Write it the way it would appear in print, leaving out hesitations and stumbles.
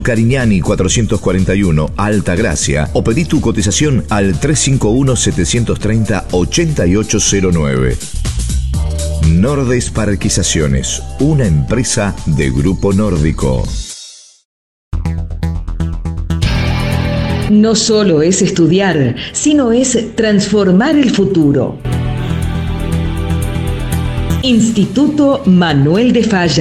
Cariñani 441, Altagracia, o pedí tu cotización al 351-730-8809. Nordes Parquizaciones, una empresa de Grupo Nórdico. No solo es estudiar, sino es transformar el futuro. Instituto Manuel de Falla.